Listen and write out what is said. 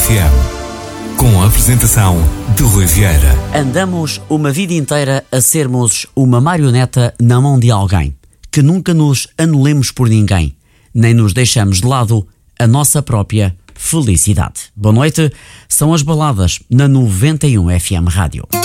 FM, com a apresentação de Rui Vieira. Andamos uma vida inteira a sermos uma marioneta na mão de alguém, que nunca nos anulemos por ninguém, nem nos deixamos de lado a nossa própria felicidade. Boa noite, são as baladas na 91 FM Rádio.